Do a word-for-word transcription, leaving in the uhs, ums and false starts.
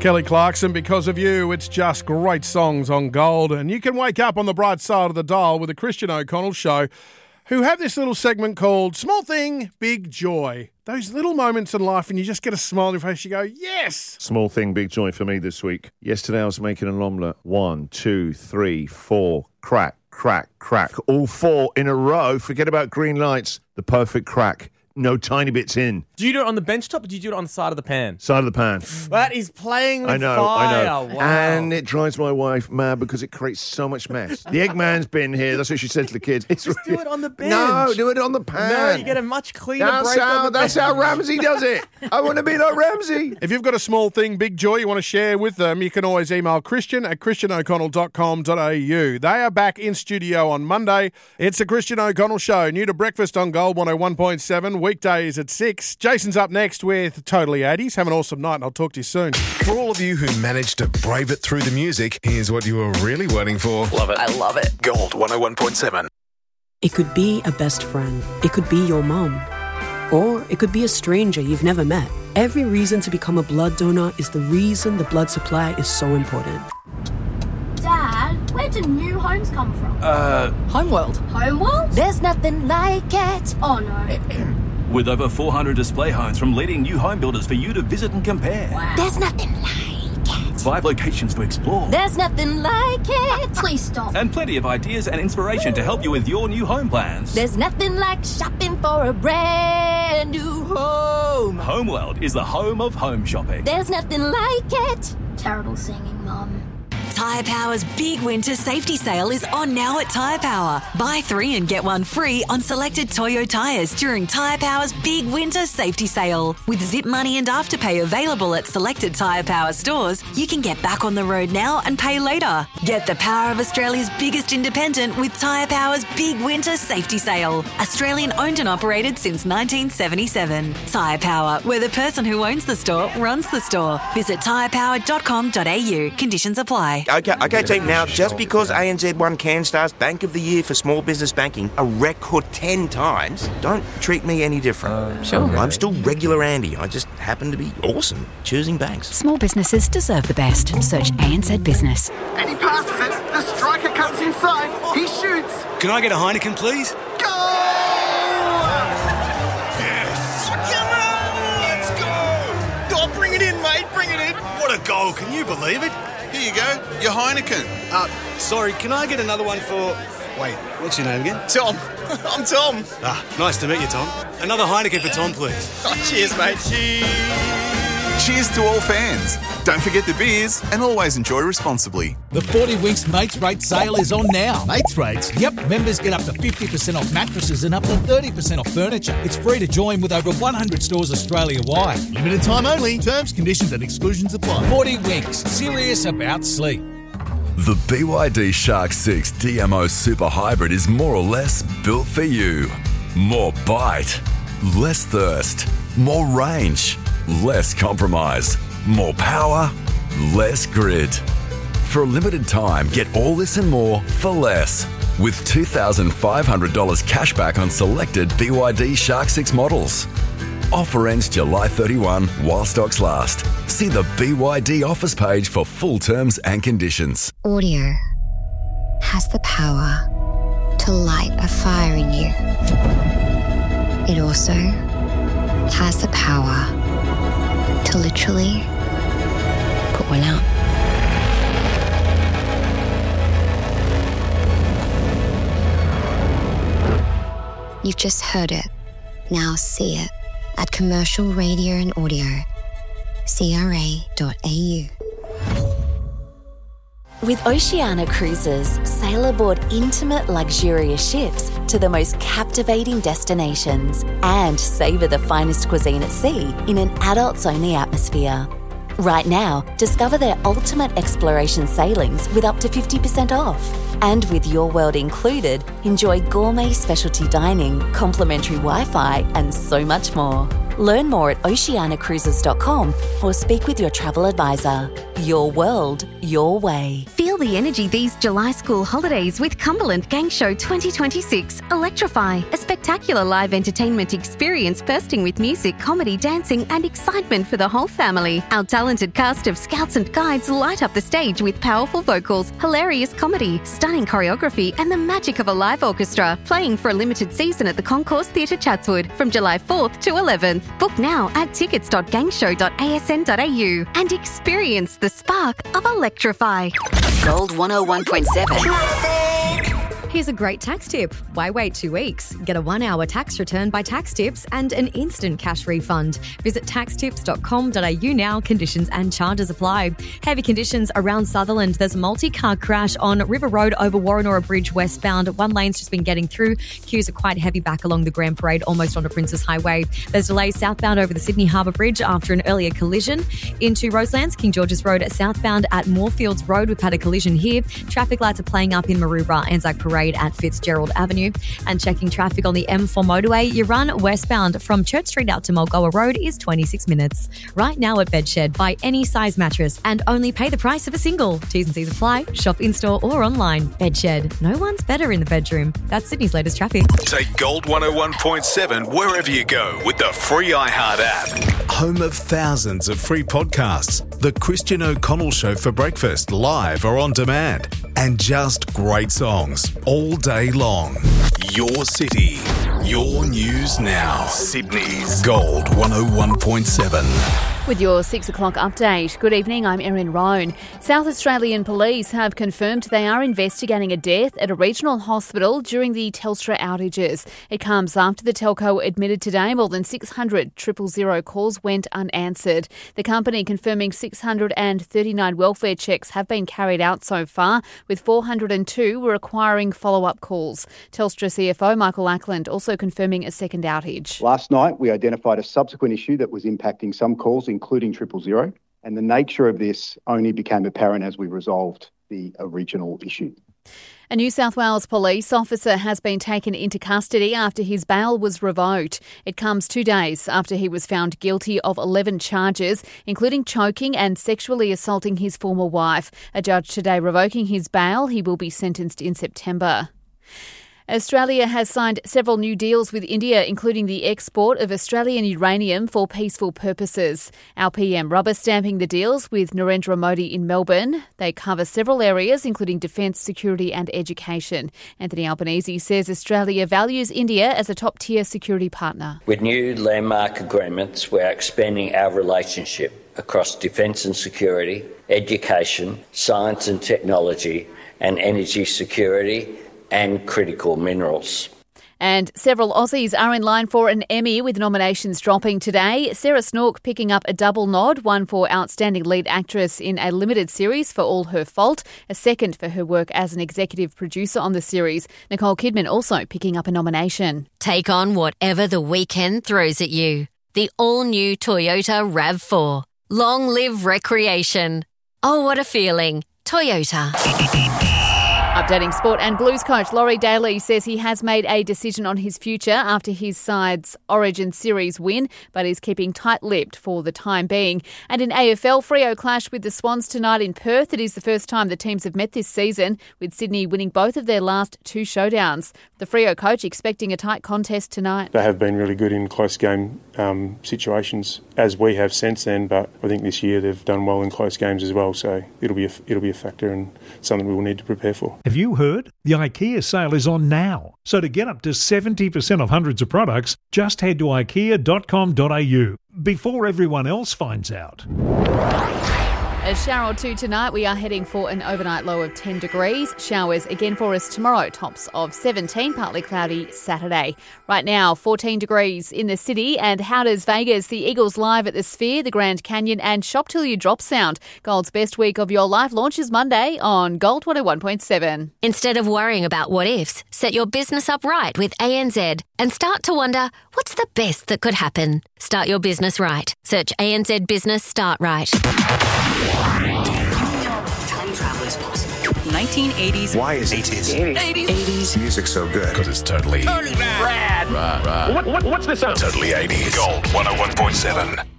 Kelly Clarkson, Because of You. It's just great songs on Gold. And you can wake up on the bright side of the dial with the Christian O'Connell Show, who have this little segment called Small Thing, Big Joy. Those little moments in life and you just get a smile on your face. You go, yes! Small thing, big joy for me this week. Yesterday I was making an omelette. One, two, three, four. Crack, crack, crack. All four in a row. Forget about green lights. The perfect crack. No tiny bits in. Do you do it on the bench top or do you do it on the side of the pan? Side of the pan. That is playing with I know, fire. I know. Wow. And it drives my wife mad because it creates so much mess. The Eggman's been here. That's what she said to the kids. It's Just really... do it on the bench. No, do it on the pan. No, you get a much cleaner That's break how, on the that's bench. how Ramsey does it. I want to be like Ramsey. If you've got a small thing, big joy you want to share with them, you can always email Christian at christian o'connell dot com dot a u. They are back in studio on Monday. It's the Christian O'Connell Show, new to breakfast on Gold one oh one point seven, weekdays at six. Jason's up next with Totally eighties. Have an awesome night and I'll talk to you soon. For all of you who managed to brave it through the music, here's what you were really waiting for. Love it. I love it. Gold one oh one point seven. It could be a best friend. It could be your mom. Or it could be a stranger you've never met. Every reason to become a blood donor is the reason the blood supply is so important. Dad, where do new homes come from? Uh, Homeworld. Homeworld? There's nothing like it. Oh no. With over four hundred display homes from leading new home builders for you to visit and compare. Wow. There's nothing like it. Five locations to explore. There's nothing like it. Please stop. And plenty of ideas and inspiration to help you with your new home plans. There's nothing like shopping for a brand new home. Homeworld is the home of home shopping. There's nothing like it. Terrible singing, Mum. Tyre Power's big winter safety sale is on now at Tyre Power. Buy three and get one free on selected Toyo tyres during Tyre Power's big winter safety sale. With Zip Money and Afterpay available at selected Tyre Power stores, you can get back on the road now and pay later. Get the power of Australia's biggest independent with Tyre Power's big winter safety sale. Australian owned and operated since nineteen seventy-seven. Tyre Power, where the person who owns the store runs the store. Visit tyre power dot com dot a u. Conditions apply. Okay, okay, team. Now, just because A N Z won CanStar's Bank of the Year for small business banking a record ten times, don't treat me any different. Uh, sure. I'm still regular Andy. I just happen to be awesome choosing banks. Small businesses deserve the best. Search A N Z Business. And he passes it. The striker comes inside. He shoots. Can I get a Heineken, please? Goal! Yes! Come on, let's go! Oh, bring it in, mate. Bring it in. What a goal! Can you believe it? Here you go, your Heineken. Uh, sorry, can I get another one for... Wait, what's your name again? Tom. I'm Tom. Ah, nice to meet you, Tom. Another Heineken for Tom, please. Oh, cheers, mate. Cheers. Cheers to all fans. Don't forget the beers and always enjoy responsibly. The forty Winks Mates Rate sale is on now. Mates Rates? Yep, members get up to fifty percent off mattresses and up to thirty percent off furniture. It's free to join with over one hundred stores Australia-wide. Limited time only. Terms, conditions and exclusions apply. forty Winks. Serious about sleep. The B Y D Shark six D M O Super Hybrid is more or less built for you. More bite, less thirst, more range, less compromise, more power, less grid. For a limited time, get all this and more for less. With two thousand five hundred dollars cash back on selected B Y D Shark six models. Offer ends July thirty-first while stocks last. See the B Y D offers page for full terms and conditions. Audio has the power to light a fire in you. It also has the power to literally put one out. You've just heard it. Now see it at Commercial Radio and Audio. C R A dot A U. With Oceania Cruises, sail aboard intimate, luxurious ships to the most captivating destinations and savour the finest cuisine at sea in an adults-only atmosphere. Right now, discover their ultimate exploration sailings with up to fifty percent off. And with Your World included, enjoy gourmet specialty dining, complimentary Wi-Fi, and so much more. Learn more at oceania cruises dot com or speak with your travel advisor. Your world, your way. Feel the lively energy these July school holidays with Cumberland Gang Show twenty twenty-six. Electrify, a spectacular live entertainment experience bursting with music, comedy, dancing and excitement for the whole family. Our talented cast of scouts and guides light up the stage with powerful vocals, hilarious comedy, stunning choreography and the magic of a live orchestra, playing for a limited season at the Concourse Theatre Chatswood from July fourth to eleventh. Book now at tickets dot gangshow dot a s n dot a u and experience the spark of Electrify. Gold one oh one point seven. Here's a great tax tip. Why wait two weeks? Get a one-hour tax return by Tax Tips and an instant cash refund. Visit tax tips dot com dot a u now. Conditions and charges apply. Heavy conditions around Sutherland. There's a multi-car crash on River Road over Warrenora Bridge westbound. One lane's just been getting through. Queues are quite heavy back along the Grand Parade, almost onto Princes Highway. There's delays southbound over the Sydney Harbour Bridge after an earlier collision. Into Roselands, King George's Road southbound at Moorfields Road. We've had a collision here. Traffic lights are playing up in Maroubra, Anzac Parade at Fitzgerald Avenue. And checking traffic on the M four motorway, you run westbound from Church Street out to Mulgoa Road is twenty-six minutes. Right now at Bedshed, buy any size mattress and only pay the price of a single. T's and C's apply. Shop in-store or online. Bedshed. No one's better in the bedroom. That's Sydney's latest traffic. Take Gold one oh one point seven wherever you go with the free iHeart app. Home of thousands of free podcasts. The Christian O'Connell Show for breakfast, live or on demand. And just great songs all day long. Your city, your news now. Sydney's Gold one oh one point seven. With your six o'clock update. Good evening, I'm Erin Roan. South Australian police have confirmed they are investigating a death at a regional hospital during the Telstra outages. It comes after the telco admitted today more than six hundred triple zero calls went unanswered. The company confirming six hundred thirty-nine welfare checks have been carried out so far, with four hundred two requiring follow-up calls. Telstra C F O Michael Ackland also confirming a second outage. Last night, we identified a subsequent issue that was impacting some calls, including triple zero, and the nature of this only became apparent as we resolved the original issue. A New South Wales police officer has been taken into custody after his bail was revoked. It comes two days after he was found guilty of eleven charges, including choking and sexually assaulting his former wife. A judge today revoking his bail. He will be sentenced in September. Australia has signed several new deals with India, including the export of Australian uranium for peaceful purposes. Our P M rubber stamping the deals with Narendra Modi in Melbourne. They cover several areas, including defence, security and education. Anthony Albanese says Australia values India as a top-tier security partner. With new landmark agreements, we're expanding our relationship across defence and security, education, science and technology, and energy security and critical minerals. And several Aussies are in line for an Emmy, with nominations dropping today. Sarah Snook picking up a double nod, one for Outstanding Lead Actress in a Limited Series for All Her Fault, a second for her work as an executive producer on the series. Nicole Kidman also picking up a nomination. Take on whatever the weekend throws at you. The all-new Toyota RAV four. Long live recreation. Oh, what a feeling. Toyota. Updating sport, and Blues coach Laurie Daly says he has made a decision on his future after his side's Origin Series win, but is keeping tight-lipped for the time being. And in A F L, Freo clash with the Swans tonight in Perth. It is the first time the teams have met this season, with Sydney winning both of their last two showdowns. The Freo coach expecting a tight contest tonight. They have been really good in close game um, situations, as we have since then, but I think this year they've done well in close games as well, so it'll be a, it'll be a factor and something we will need to prepare for. Have you heard? The IKEA sale is on now. So to get up to seventy percent off hundreds of products, just head to ikea dot com dot a u before everyone else finds out. A shower or two tonight. We are heading for an overnight low of ten degrees. Showers again for us tomorrow. Tops of seventeen, partly cloudy Saturday. Right now, fourteen degrees in the city. And how does Vegas, the Eagles live at the Sphere, the Grand Canyon and Shop Till You Drop sound? Gold's best week of your life launches Monday on Gold one oh one point seven. Instead of worrying about what ifs, set your business up right with A N Z and start to wonder, what's the best that could happen? Start your business right. Search A N Z Business Start Right. Time travel is possible. nineteen eighties. Why is eighties? eighties. Music so good? Because it's totally... Totally rad. Rad, rad. What, what, what's this sound? Totally eighties. Gold one oh one point seven.